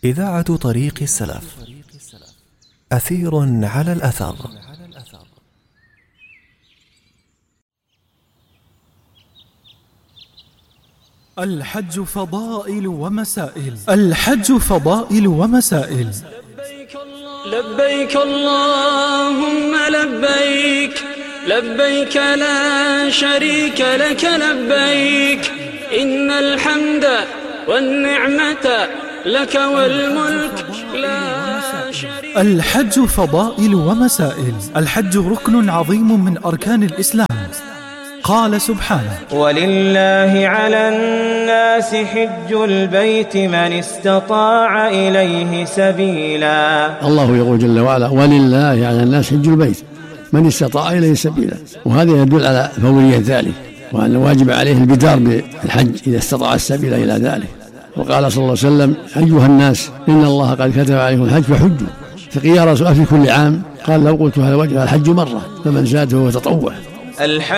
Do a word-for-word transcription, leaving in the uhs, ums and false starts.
إذاعة طريق السلف، أثير على الأثر. الحج فضائل ومسائل. الحج فضائل ومسائل. لبيك اللهم لبيك، لبيك لا شريك لك لبيك، إن الحمد والنعمة لك والملك لا شريك. الحج فضائل ومسائل. الحج ركن عظيم من أركان الإسلام. قال سبحانه: ولله على الناس حج البيت من استطاع إليه سبيلا. الله يقول جل وعلا: ولله على الناس حج البيت من استطاع إليه سبيلا، وهذا يدل على فورية ذلك، وأن واجب عليه البدار بالحج إذا استطاع السبيل إلى ذلك. وقال صلى الله عليه وسلم: أيها الناس إن الله قد كتب عليكم الحج فحجوا. فقيل يا رسول الله في كل عام؟ قال: لو قلت على وجه الحج مرة، فمن زاد فهو تطوع.